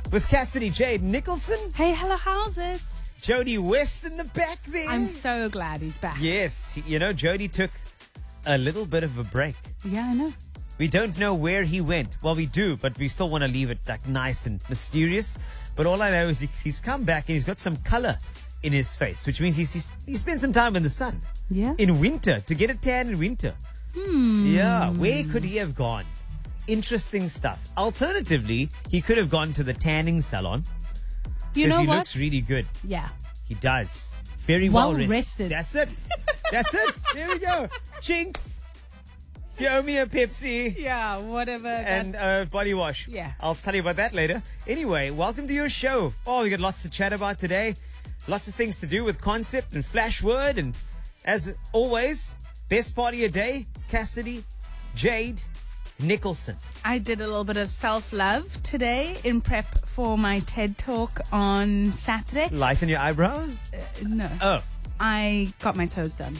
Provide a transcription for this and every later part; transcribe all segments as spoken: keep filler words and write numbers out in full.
with Cassidy Jade Nicholson, Hey, hello, how's it? Jody West in the back there. I'm so glad he's back. Yes, he- you know, Jody took a little bit of a break. Yeah, I know. We don't know where he went. Well, we do, but we still want to leave it like nice and mysterious. But all I know is he, he's come back and he's got some color in his face, which means he's, he's he spent some time in the sun. Yeah. In winter, to get a tan in winter. Hmm. Yeah, where could he have gone? Interesting stuff. Alternatively, he could have gone to the tanning salon. You Because know he what? looks really good. Yeah. He does. Very well, Well rested. rested. That's it. That's it. There we go. Jinx. Show me a Pepsi Yeah, whatever. and a body wash. Yeah. I'll tell you about that later. Anyway, welcome to your show. Oh, we got lots to chat about today. Lots of things to do with concept and flash word. And as always, best part of your day, Cassidy Jade Nicholson. I did a little bit of self-love today in prep for my TED Talk on Saturday. Lighten your eyebrows? No. Oh, I got my toes done.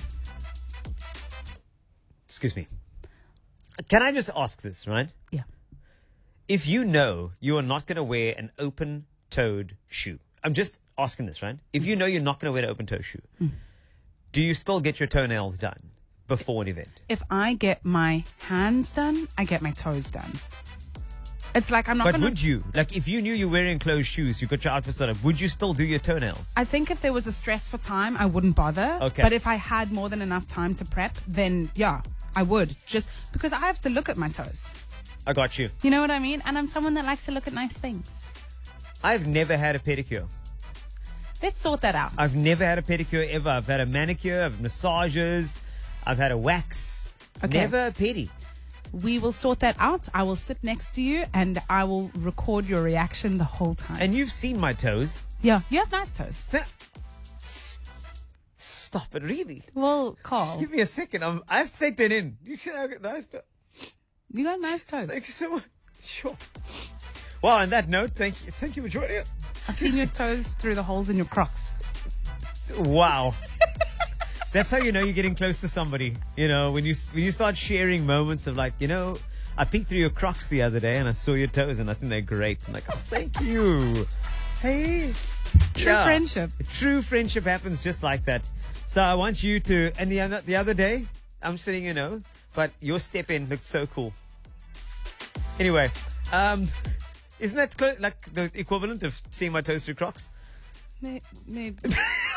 excuse me. Can I just ask this, right? Yeah. If you know you are not going to wear an open-toed shoe, I'm just asking this, right? If you know you're not going to wear an open-toed shoe, Mm. do you still get your toenails done before an event? If I get my hands done, I get my toes done. It's like I'm not But going to... would you? Like, if you knew you're wearing closed shoes, you got your outfit set up, would you still do your toenails? I think if there was a stress for time, I wouldn't bother. Okay. But if I had more than enough time to prep, then yeah, I would. Just because I have to look at my toes. I got you. You know what I mean? And I'm someone that likes to look at nice things. I've never had a pedicure. Let's sort that out. I've never had a pedicure ever. I've had a manicure, I've had massages, I've had a wax. Okay. Never a pedi. We will sort that out. I will sit next to you and I will record your reaction the whole time. And you've seen my toes. yeah, you have nice toes. Th- S- Stop it, really? Well, Just Carl, give me a second. I'm, I have to take that in. You should have nice toes. you got nice toes. Thank you so much. Sure. Well, on that note, thank you. Thank you for joining us. I've seen your toes through the holes in your Crocs. Wow. That's how you know you're getting close to somebody. You know, when you when you start sharing moments of like, you know, I peeked through your Crocs the other day and I saw your toes and I think they're great. I'm like, oh, thank you. Hey. True friendship. True friendship happens just like that. So I want you to, and the other, the other day, I'm just letting you know, but your step in looked so cool. Anyway, um, isn't that clo- like the equivalent of seeing my toes through Crocs? Maybe. maybe.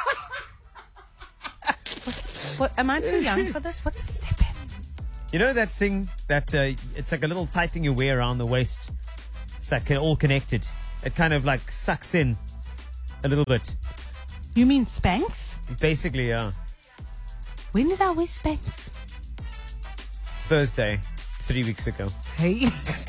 What's, what, am I too young for this? What's a step in? You know that thing that uh, it's like a little tight thing you wear around the waist? It's like all connected. It kind of like sucks in a little bit. You mean Spanx? Basically, yeah. When did I wear Spanx? Thursday, three weeks ago. Hey.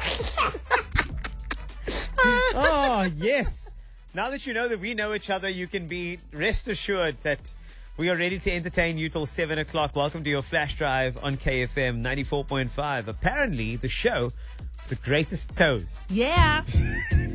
Oh, yes. Now that you know that we know each other, you can be rest assured that we are ready to entertain you till seven o'clock. Welcome to your Flash Drive on K F M ninety-four point five. Apparently, the show with the greatest toes. Yeah.